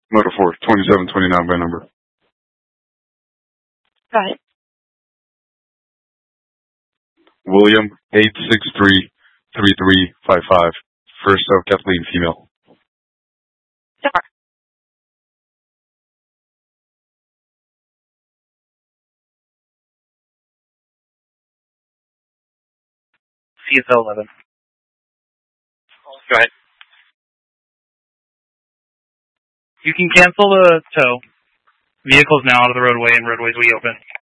Motor 4, 2729 by number. Go ahead. William 863-3355. First of Kathleen, female. Star. CSL 11. Go ahead. You can cancel the tow. Vehicle's now out of the roadway and roadways we open.